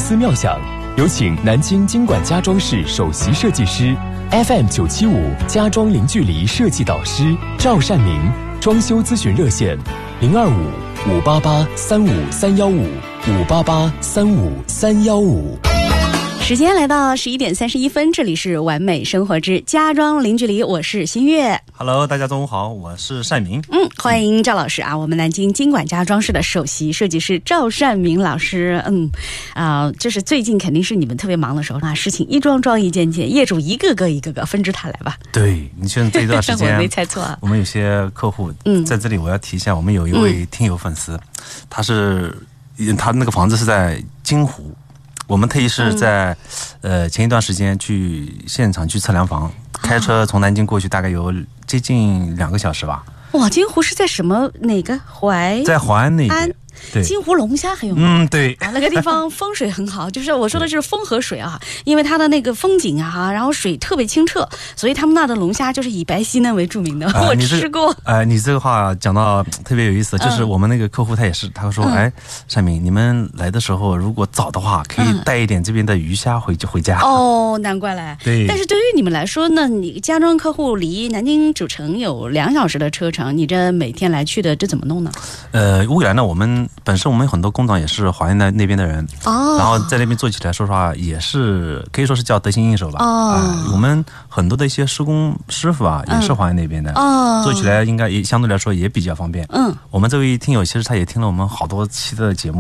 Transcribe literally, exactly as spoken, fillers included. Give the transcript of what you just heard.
思妙想，有请南京经管家装饰首席设计师 F M 九七五家装零距离设计导师赵善明，装修咨询热线零二五五八八三五三幺五五八八三五三幺五。 时间来到十一点三十一分，这里是完美生活之家装零距离，我是新月。 Hello， 大家中午好，我是善明。 嗯，欢迎赵老师啊，我们南京经管家装饰的首席设计师赵善明老师。嗯，啊、呃，就是最近肯定是你们特别忙的时候啊，事情一桩桩一件件，业主一个个一个个分支谈来吧。 对，你像这一段时间， 我没猜错啊。 我们有些客户，嗯，在这里我要提一下，我们有一位听友粉丝，嗯、他是他那个房子是在金湖。我们特意是在，呃，前一段时间去现场去测量房，开车从南京过去，大概有接近两个小时吧。 哇，金湖是在什么哪个淮？ 在淮安那边。对， 金湖龙虾很有名。 嗯，对啊，那个地方风水很好，就是我说的就是风和水啊，因为它的那个风景啊，然后水特别清澈，所以他们那的龙虾就是以白皙嫩为著名的。呃、我吃过。 哎、呃，你这个话讲到特别有意思，就是我们那个客户他也是，他说，嗯、哎，善明，你们来的时候如果早的话，可以带一点这边的鱼虾回回家。 哦，难怪嘞。 对。 但是对于你们来说呢，你家装客户离南京主城有两小时的车程，你这每天来去的，这怎么弄呢？ 呃，未来呢，我们本身我们很多工长也是华安那那边的人，哦，然后在那边做起来，说实话也是可以说是叫得心应手吧。哦、呃，我们很多的一些施工师傅啊，也是华安那边的，哦，做起来应该也相对来说也比较方便。嗯，我们这位听友其实他也听了我们好多期的节目。